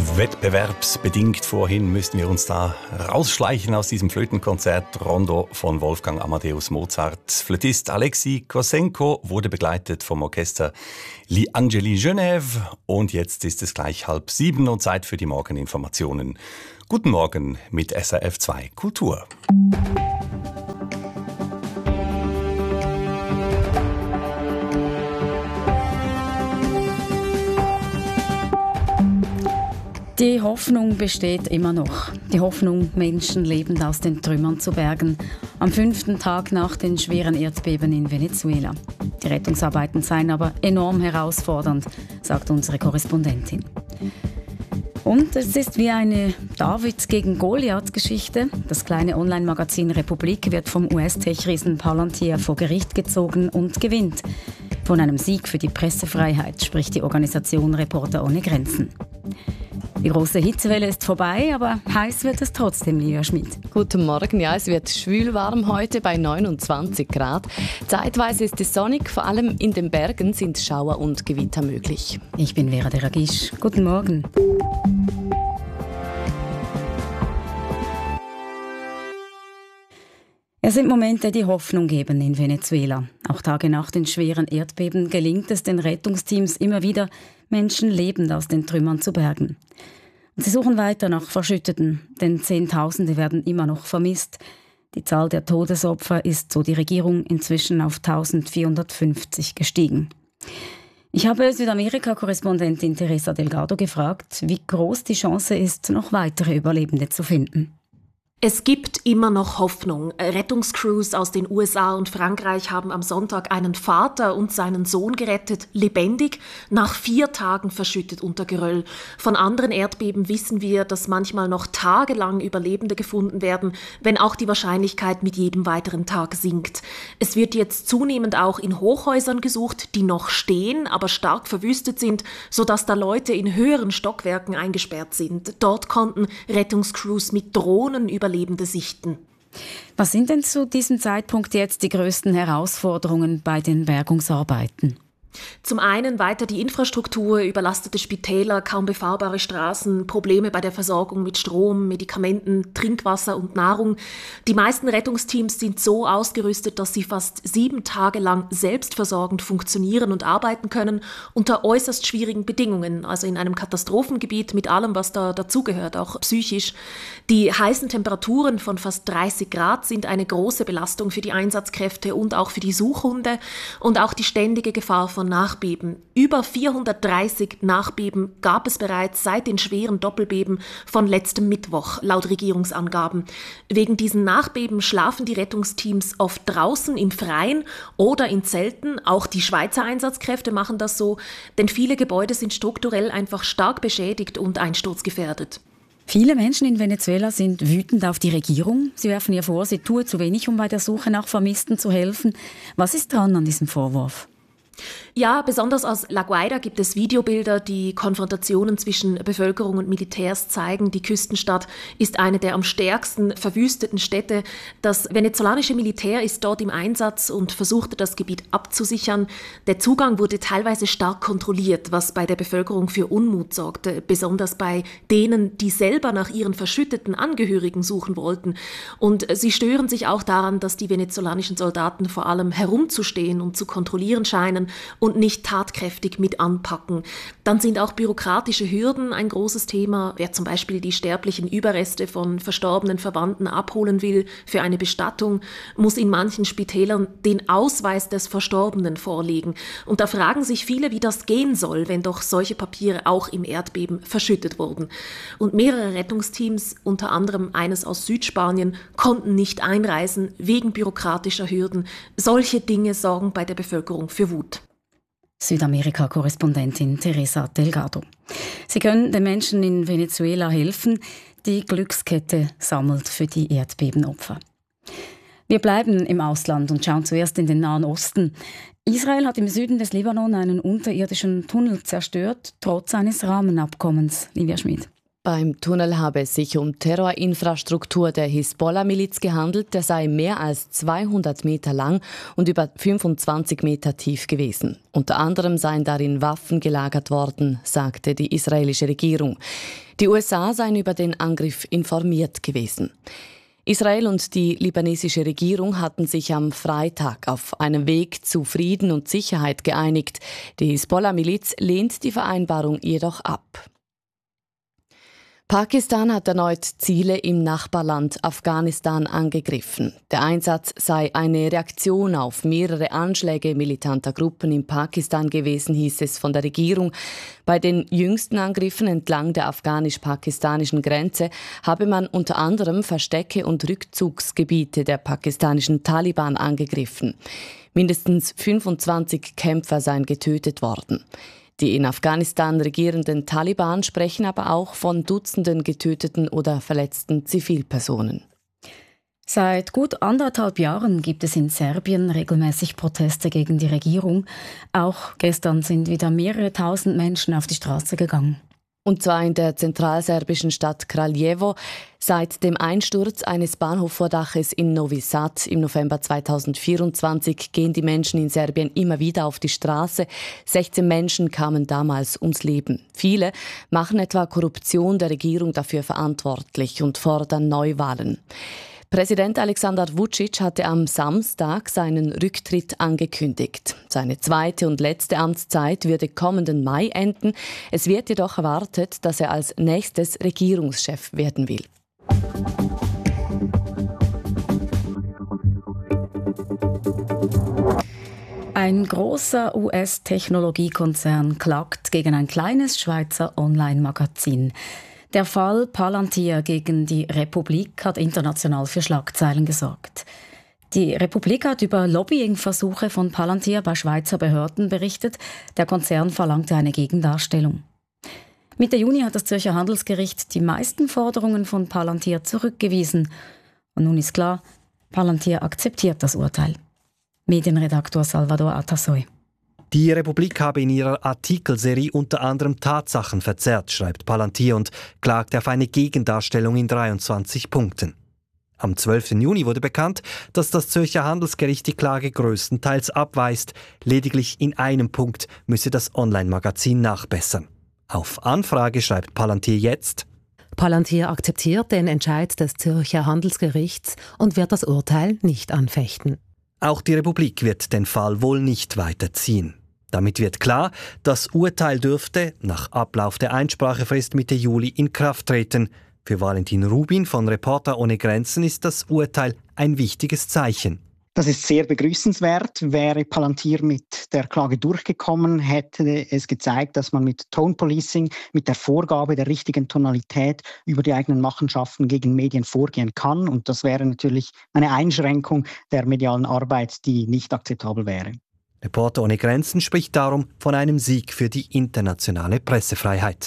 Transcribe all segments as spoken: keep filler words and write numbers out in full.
wettbewerbsbedingt vorhin müssten wir uns da rausschleichen aus diesem Flötenkonzert Rondo von Wolfgang Amadeus Mozart. Flötist Alexei Kosenko wurde begleitet vom Orchester Li Angeli Genève. Und jetzt ist es gleich halb sieben und Zeit für die Morgeninformationen. Guten Morgen mit S R F zwei Kultur. Die Hoffnung besteht immer noch. Die Hoffnung, Menschen lebend aus den Trümmern zu bergen. Am fünften Tag nach den schweren Erdbeben in Venezuela. Die Rettungsarbeiten seien aber enorm herausfordernd, sagt unsere Korrespondentin. Und es ist wie eine David gegen Goliath-Geschichte. Das kleine Online-Magazin Republik wird vom U S-Tech-Riesen Palantir vor Gericht gezogen und gewinnt. Von einem Sieg für die Pressefreiheit spricht die Organisation Reporter ohne Grenzen. Die große Hitzewelle ist vorbei, aber heiß wird es trotzdem, Livia Schmid. Guten Morgen. Ja, es wird schwülwarm heute bei neunundzwanzig Grad. Zeitweise ist es sonnig, vor allem in den Bergen sind Schauer und Gewitter möglich. Ich bin Vera Deragisch. Guten Morgen. Es sind Momente, die Hoffnung geben in Venezuela. Auch Tage nach den schweren Erdbeben gelingt es den Rettungsteams immer wieder, Menschen lebend aus den Trümmern zu bergen. Und sie suchen weiter nach Verschütteten, denn Zehntausende werden immer noch vermisst. Die Zahl der Todesopfer ist, so die Regierung, inzwischen auf eintausendvierhundertfünfzig gestiegen. Ich habe Südamerika-Korrespondentin Teresa Delgado gefragt, wie groß die Chance ist, noch weitere Überlebende zu finden. Es gibt immer noch Hoffnung. Rettungscrews aus den U S A und Frankreich haben am Sonntag einen Vater und seinen Sohn gerettet, lebendig, nach vier Tagen verschüttet unter Geröll. Von anderen Erdbeben wissen wir, dass manchmal noch tagelang Überlebende gefunden werden, wenn auch die Wahrscheinlichkeit mit jedem weiteren Tag sinkt. Es wird jetzt zunehmend auch in Hochhäusern gesucht, die noch stehen, aber stark verwüstet sind, sodass da Leute in höheren Stockwerken eingesperrt sind. Dort konnten Rettungscrews mit Drohnen überleben. Lebende sichten. Was sind denn zu diesem Zeitpunkt jetzt die größten Herausforderungen bei den Bergungsarbeiten? Zum einen weiter die Infrastruktur, überlastete Spitäler, kaum befahrbare Straßen, Probleme bei der Versorgung mit Strom, Medikamenten, Trinkwasser und Nahrung. Die meisten Rettungsteams sind so ausgerüstet, dass sie fast sieben Tage lang selbstversorgend funktionieren und arbeiten können, unter äußerst schwierigen Bedingungen, also in einem Katastrophengebiet mit allem, was da dazugehört, auch psychisch. Die heißen Temperaturen von fast dreißig Grad sind eine große Belastung für die Einsatzkräfte und auch für die Suchhunde und auch die ständige Gefahr von Nachbeben. Über vierhundertdreißig Nachbeben gab es bereits seit den schweren Doppelbeben von letztem Mittwoch, laut Regierungsangaben. Wegen diesen Nachbeben schlafen die Rettungsteams oft draußen im Freien oder in Zelten. Auch die Schweizer Einsatzkräfte machen das so, denn viele Gebäude sind strukturell einfach stark beschädigt und einsturzgefährdet. Viele Menschen in Venezuela sind wütend auf die Regierung. Sie werfen ihr vor, sie tue zu wenig, um bei der Suche nach Vermissten zu helfen. Was ist dran an diesem Vorwurf? Ja, besonders aus La Guaira gibt es Videobilder, die Konfrontationen zwischen Bevölkerung und Militärs zeigen. Die Küstenstadt ist eine der am stärksten verwüsteten Städte. Das venezolanische Militär ist dort im Einsatz und versuchte, das Gebiet abzusichern. Der Zugang wurde teilweise stark kontrolliert, was bei der Bevölkerung für Unmut sorgte, besonders bei denen, die selber nach ihren verschütteten Angehörigen suchen wollten. Und sie stören sich auch daran, dass die venezolanischen Soldaten vor allem herumzustehen und zu kontrollieren scheinen und nicht tatkräftig mit anpacken. Dann sind auch bürokratische Hürden ein großes Thema. Wer zum Beispiel die sterblichen Überreste von verstorbenen Verwandten abholen will für eine Bestattung, muss in manchen Spitälern den Ausweis des Verstorbenen vorlegen. Und da fragen sich viele, wie das gehen soll, wenn doch solche Papiere auch im Erdbeben verschüttet wurden. Und mehrere Rettungsteams, unter anderem eines aus Südspanien, konnten nicht einreisen wegen bürokratischer Hürden. Solche Dinge sorgen bei der Bevölkerung für Wut. Südamerika-Korrespondentin Teresa Delgado. Sie können den Menschen in Venezuela helfen. Die Glückskette sammelt für die Erdbebenopfer. Wir bleiben im Ausland und schauen zuerst in den Nahen Osten. Israel hat im Süden des Libanon einen unterirdischen Tunnel zerstört, trotz eines Rahmenabkommens. Livia Schmid. Beim Tunnel habe es sich um Terrorinfrastruktur der Hisbollah-Miliz gehandelt. Der sei mehr als zweihundert Meter lang und über fünfundzwanzig Meter tief gewesen. Unter anderem seien darin Waffen gelagert worden, sagte die israelische Regierung. Die U S A seien über den Angriff informiert gewesen. Israel und die libanesische Regierung hatten sich am Freitag auf einem Weg zu Frieden und Sicherheit geeinigt. Die Hisbollah-Miliz lehnt die Vereinbarung jedoch ab. Pakistan hat erneut Ziele im Nachbarland Afghanistan angegriffen. Der Einsatz sei eine Reaktion auf mehrere Anschläge militanter Gruppen in Pakistan gewesen, hieß es von der Regierung. Bei den jüngsten Angriffen entlang der afghanisch-pakistanischen Grenze habe man unter anderem Verstecke und Rückzugsgebiete der pakistanischen Taliban angegriffen. Mindestens fünfundzwanzig Kämpfer seien getötet worden. Die in Afghanistan regierenden Taliban sprechen aber auch von Dutzenden getöteten oder verletzten Zivilpersonen. Seit gut anderthalb Jahren gibt es in Serbien regelmäßig Proteste gegen die Regierung. Auch gestern sind wieder mehrere tausend Menschen auf die Straße gegangen. Und zwar in der zentralserbischen Stadt Kraljevo. Seit dem Einsturz eines Bahnhofvordaches in Novi Sad im November zweitausendvierundzwanzig gehen die Menschen in Serbien immer wieder auf die Straße. sechzehn Menschen kamen damals ums Leben. Viele machen etwa Korruption der Regierung dafür verantwortlich und fordern Neuwahlen. Präsident Aleksandar Vučić hatte am Samstag seinen Rücktritt angekündigt. Seine zweite und letzte Amtszeit würde kommenden Mai enden. Es wird jedoch erwartet, dass er als nächstes Regierungschef werden will. Ein großer U S-Technologiekonzern klagt gegen ein kleines Schweizer Online-Magazin. Der Fall Palantir gegen die Republik hat international für Schlagzeilen gesorgt. Die Republik hat über Lobbyingversuche von Palantir bei Schweizer Behörden berichtet. Der Konzern verlangte eine Gegendarstellung. Mitte Juni hat das Zürcher Handelsgericht die meisten Forderungen von Palantir zurückgewiesen. Und nun ist klar, Palantir akzeptiert das Urteil. Medienredaktor Salvador Atasoy. Die Republik habe in ihrer Artikelserie unter anderem Tatsachen verzerrt, schreibt Palantir und klagt auf eine Gegendarstellung in dreiundzwanzig Punkten. Am zwölften Juni wurde bekannt, dass das Zürcher Handelsgericht die Klage größtenteils abweist. Lediglich in einem Punkt müsse das Online-Magazin nachbessern. Auf Anfrage schreibt Palantir jetzt: Palantir akzeptiert den Entscheid des Zürcher Handelsgerichts und wird das Urteil nicht anfechten. Auch die Republik wird den Fall wohl nicht weiterziehen. Damit wird klar, das Urteil dürfte nach Ablauf der Einsprachefrist Mitte Juli in Kraft treten. Für Valentin Rubin von Reporter ohne Grenzen ist das Urteil ein wichtiges Zeichen. Das ist sehr begrüßenswert. Wäre Palantir mit der Klage durchgekommen, hätte es gezeigt, dass man mit Tone Policing, mit der Vorgabe der richtigen Tonalität über die eigenen Machenschaften gegen Medien vorgehen kann. Und das wäre natürlich eine Einschränkung der medialen Arbeit, die nicht akzeptabel wäre. Reporter ohne Grenzen spricht darum von einem Sieg für die internationale Pressefreiheit.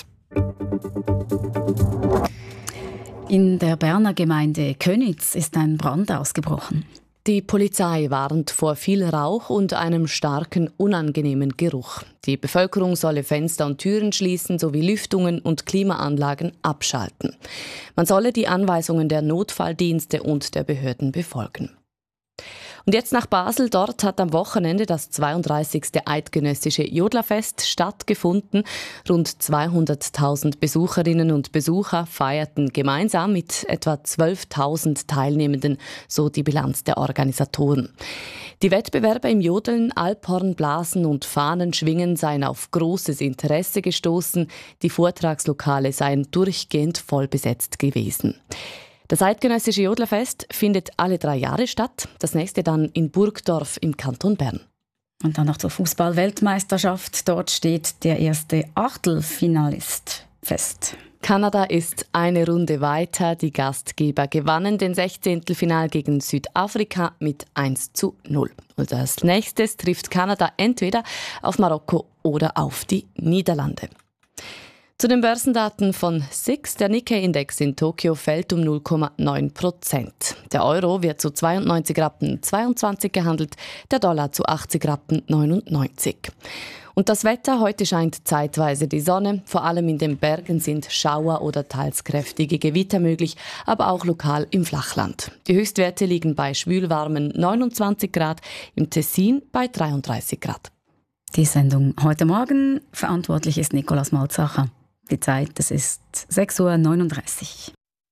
In der Berner Gemeinde Könitz ist ein Brand ausgebrochen. Die Polizei warnt vor viel Rauch und einem starken, unangenehmen Geruch. Die Bevölkerung solle Fenster und Türen schließen sowie Lüftungen und Klimaanlagen abschalten. Man solle die Anweisungen der Notfalldienste und der Behörden befolgen. Und jetzt nach Basel. Dort hat am Wochenende das zweiunddreißigste Eidgenössische Jodlerfest stattgefunden. Rund zweihunderttausend Besucherinnen und Besucher feierten gemeinsam mit etwa zwölftausend Teilnehmenden, so die Bilanz der Organisatoren. Die Wettbewerbe im Jodeln, Alphorn, Blasen und Fahnenschwingen seien auf großes Interesse gestoßen. Die Vortragslokale seien durchgehend voll besetzt gewesen. Das Eidgenössische Jodlerfest findet alle drei Jahre statt, das nächste dann in Burgdorf im Kanton Bern. Und dann noch zur Fußball-Weltmeisterschaft. Dort steht der erste Achtelfinalist fest. Kanada ist eine Runde weiter. Die Gastgeber gewannen den Sechzehntelfinal gegen Südafrika mit eins zu null. Und als nächstes trifft Kanada entweder auf Marokko oder auf die Niederlande. Zu den Börsendaten von S I X. Der Nikkei-Index in Tokio fällt um null Komma neun Prozent. Der Euro wird zu zweiundneunzig Rappen zweiundzwanzig gehandelt, der Dollar zu achtzig Rappen neunundneunzig. Und das Wetter, heute scheint zeitweise die Sonne. Vor allem in den Bergen sind Schauer oder teils kräftige Gewitter möglich, aber auch lokal im Flachland. Die Höchstwerte liegen bei schwülwarmen neunundzwanzig Grad, im Tessin bei dreiunddreißig Grad. Die Sendung heute Morgen, verantwortlich ist Nikolaus Malzacher. Die Zeit, es ist sechs Uhr neununddreißig.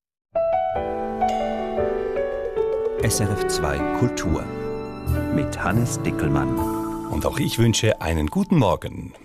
S R F zwei Kultur mit Hannes Dickelmann. Und auch ich wünsche einen guten Morgen.